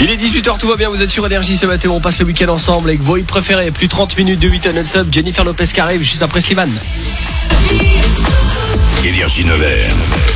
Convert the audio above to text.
Il est 18h, tout va bien, vous êtes sur Énergie ce matin, on passe le week-end ensemble avec vos hits préférés. Plus 30 minutes de 8 non-stop, Jennifer Lopez qui arrive juste après Slimane. Énergie 9h.